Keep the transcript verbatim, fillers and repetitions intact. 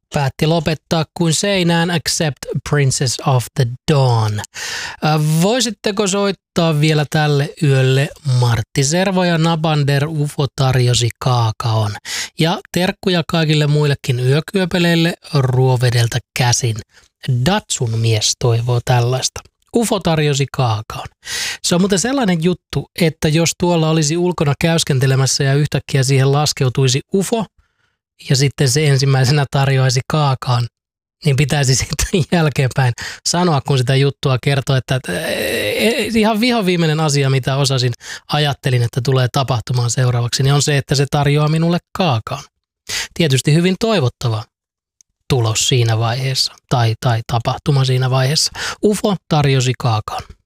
päätti lopettaa kuin seinään Accept Princess of the Dawn. Voisitteko soittaa vielä tälle yölle? Martti Servo ja Nabander U F O tarjosi kaakaon. Ja terkkuja kaikille muillekin yökyöpeleille Ruovedeltä käsin. Datsun mies toivoo tällaista. U F O tarjosi kaakaon. Se on muuten sellainen juttu, että jos tuolla olisi ulkona käyskentelemässä ja yhtäkkiä siihen laskeutuisi U F O ja sitten se ensimmäisenä tarjoaisi kaakaon, niin pitäisi sitten jälkeenpäin sanoa, kun sitä juttua kertoo, että ihan vihoviimeinen asia, mitä osasin, ajattelin, että tulee tapahtumaan seuraavaksi, niin on se, että se tarjoaa minulle kaakaon. Tietysti hyvin toivottava tulos siinä vaiheessa tai, tai tapahtuma siinä vaiheessa. U F O tarjosi kaakaon.